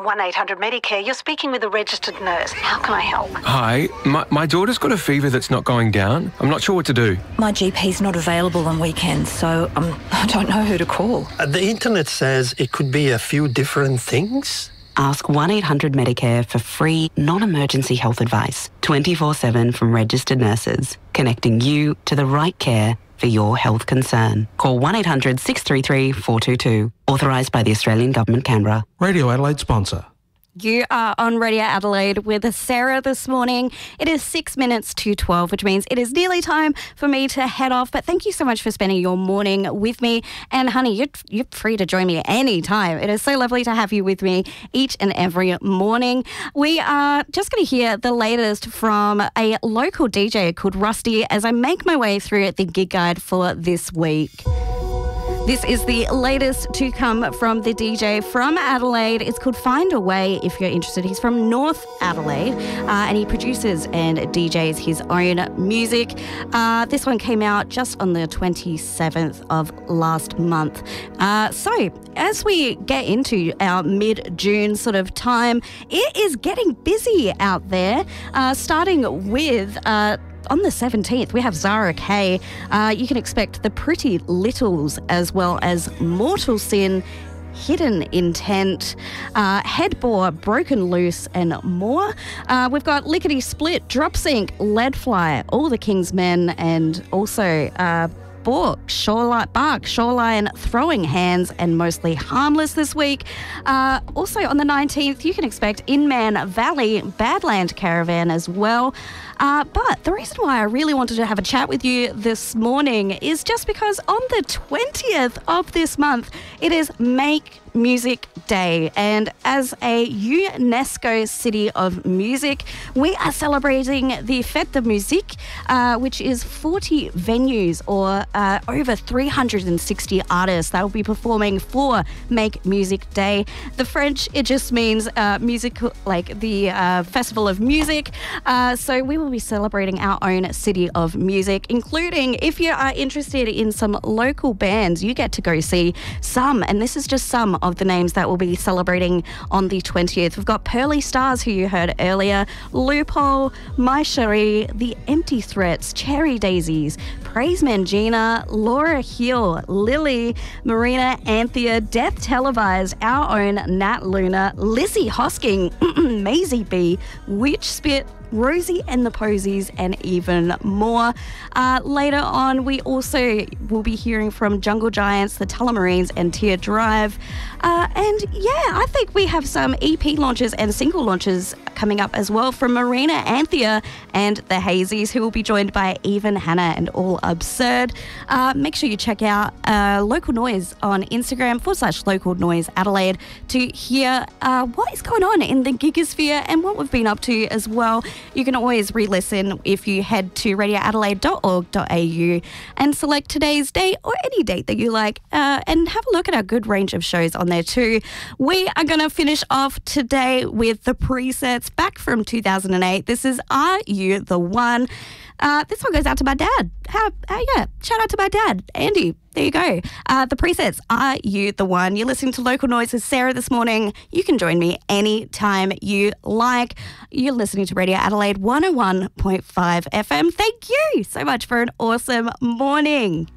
1-800 Medicare. You're speaking with a registered nurse. How can I help? Hi, my daughter's got a fever that's not going down. I'm not sure what to do. My GP's not available on weekends, so I don't know who to call. The internet says it could be a few different things. Ask 1-800 Medicare for free, non-emergency health advice, 24/7 from registered nurses, connecting you to the right care for your health concern. Call 1-800 633 422. Authorised by the Australian Government, Canberra. Radio Adelaide sponsor. You are on Radio Adelaide with Sarah this morning. It is 6 minutes to 12, which means it is nearly time for me to head off. But thank you so much for spending your morning with me. And honey, you're free to join me any time. It is so lovely to have you with me each and every morning. We are just going to hear the latest from a local DJ called Rusty as I make my way through the gig guide for this week. This is the latest to come from the DJ from Adelaide. It's called Find a Way if you're interested. He's from North Adelaide and he produces and DJs his own music. This one came out just on the 27th of last month. So as we get into our mid-June sort of time, it is getting busy out there, starting with... on the 17th, we have Zara Kay. You can expect the Pretty Littles as well as Mortal Sin, Hidden Intent, Headbore, Broken Loose and more. We've got Lickety Split, Drop Sync, Leadfly, All the King's Men and also... Bark, Shoreline, Throwing Hands, and Mostly Harmless this week. Also on the 19th, you can expect Inman Valley, Badland Caravan as well. But the reason why I really wanted to have a chat with you this morning is just because on the 20th of this month, it is Make Music Day. And as a UNESCO City of Music, we are celebrating the Fête de Musique, which is 40 venues or over 360 artists that will be performing for Make Music Day. The French, it just means music, like the Festival of Music. So we will be celebrating our own City of Music, including if you are interested in some local bands, you get to go see some, and this is just some of the names that will be celebrating on the 20th. We've got Pearly Stars, who you heard earlier, Loophole, My Cherie, The Empty Threats, Cherry Daisies, Praise Mangina, Laura Hill, Lily, Marina Anthea, Death Televised, our own Nat Luna, Lizzie Hosking, Maisie B, Witch Spit, Rosie and the Posies, and even more. Later on, we also will be hearing from Jungle Giants, the Tullamarines, and Tear Drive. And yeah, I think we have some EP launches and single launches coming up as well from Marina Anthea and the Hazies, who will be joined by Even Hannah and All Absurd. Make sure you check out Local Noise on Instagram /Local Noise Adelaide to hear what is going on in the gigosphere and what we've been up to as well. You can always re-listen if you head to radioadelaide.org.au and select today's date or any date that you like and have a look at our good range of shows on there too. We are going to finish off today with the presets back from 2008. This is Are You the One? This one goes out to my dad. Yeah, shout out to my dad, Andy. There you go. The presets, Are You the One? You're listening to Local Noise with Sarah this morning. You can join me anytime you like. You're listening to Radio Adelaide 101.5 FM. Thank you so much for an awesome morning.